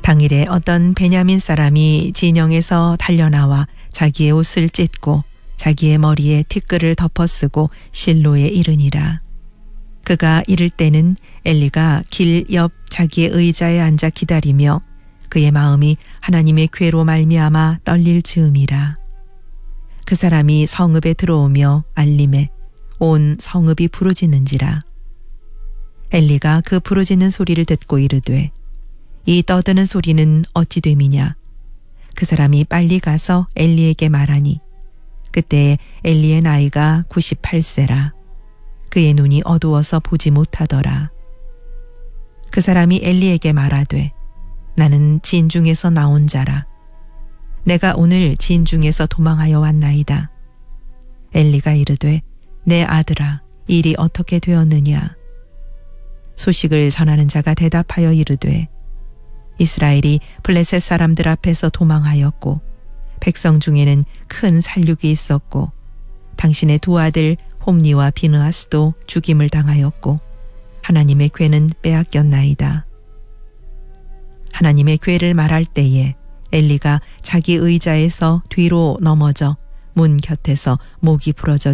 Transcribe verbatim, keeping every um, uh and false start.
당일에 어떤 베냐민 사람이 진영에서 달려나와 자기의 옷을 찢고 자기의 머리에 티끌을 덮어쓰고 실로에 이르니라. 그가 이를 때는 엘리가 길 옆 자기의 의자에 앉아 기다리며 그의 마음이 하나님의 괴로 말미암아 떨릴 즈음이라. 그 사람이 성읍에 들어오며 알림에 온 성읍이 부르짖는지라. 엘리가 그 부르짖는 소리를 듣고 이르되 이 떠드는 소리는 어찌 됨이냐. 그 사람이 빨리 가서 엘리에게 말하니 그때 엘리의 나이가 구십팔 세라. 그의 눈이 어두워서 보지 못하더라. 그 사람이 엘리에게 말하되 나는 진중에서 나온 자라. 내가 오늘 진중에서 도망하여 왔나이다. 엘리가 이르되 내 아들아 일이 어떻게 되었느냐. 소식을 전하는 자가 대답하여 이르되 이스라엘이 블레셋 사람들 앞에서 도망하였고 백성 중에는 큰 살육이 있었고 당신의 두 아들 홈니와 비느하스도 죽임을 당하였고 하나님의 궤는 빼앗겼나이다. 하나님의 궤를 말할 때에 엘리가 자기 의자에서 뒤로 넘어져 문 곁에서 목이 부러져